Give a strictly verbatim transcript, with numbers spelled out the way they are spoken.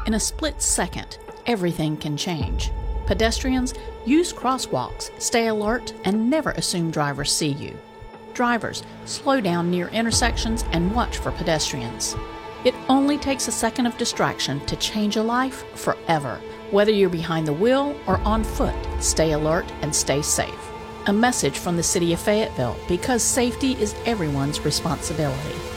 In a split second, everything can change. Pedestrians, use crosswalks, stay alert, and never assume drivers see you. Drivers, slow down near intersections and watch for pedestrians. It only takes a second of distraction to change a life forever. Whether you're behind the wheel or on foot, stay alert and stay safe. A message from the City of Fayetteville, because safety is everyone's responsibility.